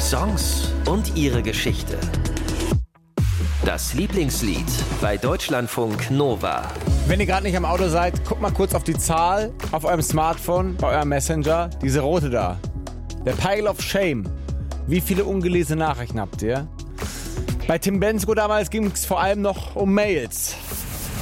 Songs und ihre Geschichte. Das Lieblingslied bei Deutschlandfunk Nova. Wenn ihr gerade nicht am Auto seid, guckt mal kurz auf die Zahl auf eurem Smartphone, bei eurem Messenger, diese rote da. Der Pile of Shame. Wie viele ungelesene Nachrichten habt ihr? Bei Tim Bendzko damals ging es vor allem noch um Mails.